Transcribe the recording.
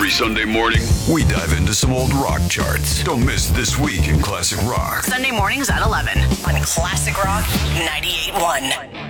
Every Sunday morning, we dive into some old rock charts. Don't miss This Week in Classic Rock. Sunday mornings at 11 on Classic Rock 98.1.